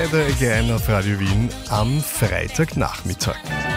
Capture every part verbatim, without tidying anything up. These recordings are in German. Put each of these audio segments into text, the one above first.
Again auf Radio Wien am Freitagnachmittag.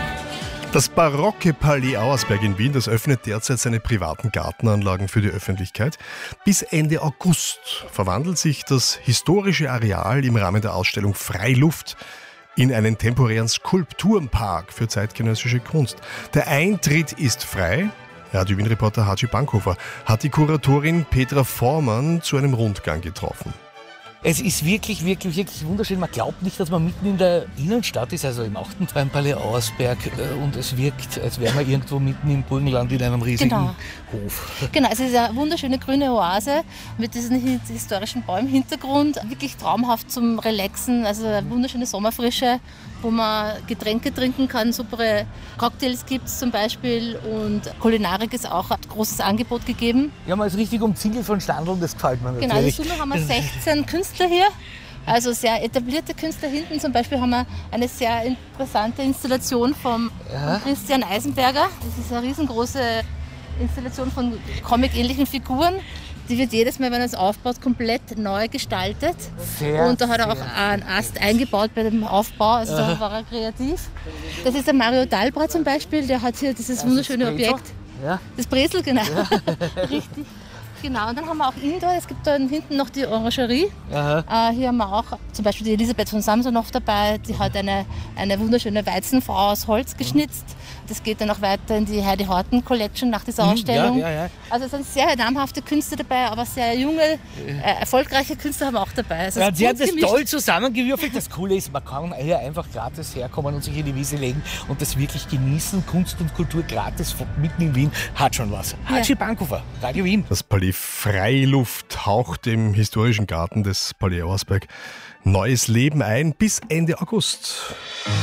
Das barocke Palais Auersberg in Wien, das öffnet derzeit seine privaten Gartenanlagen für die Öffentlichkeit. Bis Ende August verwandelt sich das historische Areal im Rahmen der Ausstellung Freiluft in einen temporären Skulpturenpark für zeitgenössische Kunst. Der Eintritt ist frei. Radio Wien-Reporter Haji Bankhofer hat die Kuratorin Petra Vormann zu einem Rundgang getroffen. Es ist wirklich, wirklich, wirklich wunderschön. Man glaubt nicht, dass man mitten in der Innenstadt ist, also im achten beim Palais Auersberg, und es wirkt, als wäre man irgendwo mitten im Burgenland in einem riesigen genau. Hof. Genau, es ist eine wunderschöne grüne Oase mit diesem historischen Baum im Hintergrund. Wirklich traumhaft zum Relaxen, also eine wunderschöne Sommerfrische, wo man Getränke trinken kann, super Cocktails gibt es zum Beispiel, und Kulinarik ist auch ein großes Angebot gegeben. Ja, man ist richtig umzingelt von Standeln, das gefällt mir Genau, natürlich. in Summe haben wir sechzehn Künstler hier, also sehr etablierte Künstler. Hinten zum Beispiel haben wir eine sehr interessante Installation vom, Ja. von Christian Eisenberger. Das ist eine riesengroße Installation von comic-ähnlichen Figuren. Die wird jedes Mal, wenn er es aufbaut, komplett neu gestaltet. Sehr, und da hat er auch sehr einen Ast eingebaut bei dem Aufbau, also da war er kreativ. Das ist der Mario Dalbra zum Beispiel, der hat hier dieses wunderschöne das Brezel? Objekt. Ja. Das Bresel, genau. Richtig. Genau, und dann haben wir auch Indoor, es gibt da hinten noch die Orangerie. Äh, hier haben wir auch zum Beispiel die Elisabeth von Samsonov dabei, die hat eine, eine wunderschöne Weizenfrau aus Holz geschnitzt. Das geht dann auch weiter in die Heidi Horten Collection nach dieser Ausstellung. Ja, ja, ja. Also es sind sehr namhafte Künstler dabei, aber sehr junge, äh, erfolgreiche Künstler haben wir auch dabei. Also Ja, es ist sie haben gut das gemischt. toll zusammengewürfelt. Das Coole ist, man kann hier einfach gratis herkommen und sich in die Wiese legen und das wirklich genießen. Kunst und Kultur gratis mitten in Wien hat schon was. Haji Bankhofer, Radio Wien. Das Palais Freiluft haucht im historischen Garten des Palais Auersberg neues Leben ein bis Ende August.